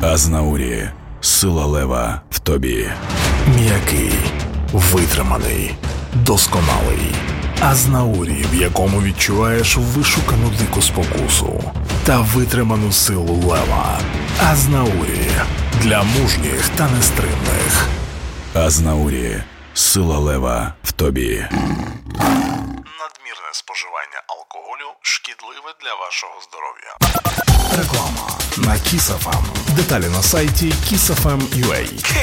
Азнаурі. Сила лева в тобі. М'який, витриманий, досконалий. Азнаурі, в якому відчуваєш вишукану дику спокусу та витриману силу лева. Азнаурі для мужніх та нестримних. Азнаурі. Сила лева в тобі. Надмірне споживання алкоголю шкідливе для вашого здоров'я. Реклама на Kiss FM. Деталі на сайті kissfm.ua.